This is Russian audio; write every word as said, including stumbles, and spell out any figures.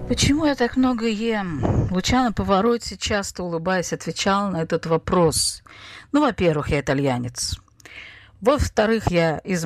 Почему я так много ем? Лучано Повороти, часто улыбаясь, отвечал на этот вопрос. Ну, во-первых, я итальянец. Во-вторых, я из